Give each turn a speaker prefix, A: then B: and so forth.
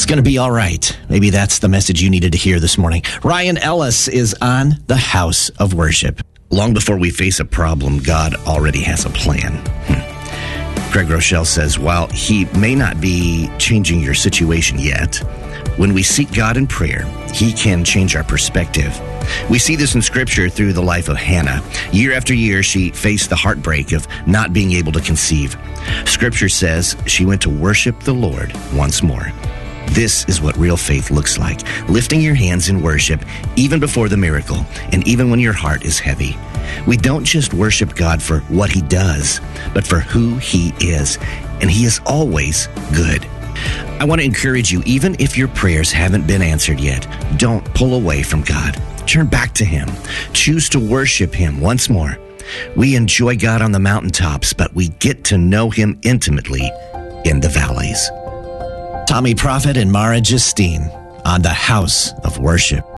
A: going to be all right. Maybe that's the message you needed to hear this morning. Ryan Ellis is on the House of Worship.
B: Long before we face a problem, God already has a plan. Greg Rochelle says, while he may not be changing your situation yet, when we seek God in prayer, he can change our perspective. We see this in Scripture through the life of Hannah. Year after year, she faced the heartbreak of not being able to conceive. Scripture says she went to worship the Lord once more. This is what real faith looks like. Lifting your hands in worship, even before the miracle, and even when your heart is heavy. We don't just worship God for what he does, but for who he is. And he is always good. I want to encourage you, even if your prayers haven't been answered yet, don't pull away from God. Turn back to him. Choose to worship him once more. We enjoy God on the mountaintops, but we get to know him intimately in the valleys.
A: Tommy Prophet and Mara Justine on the House of Worship.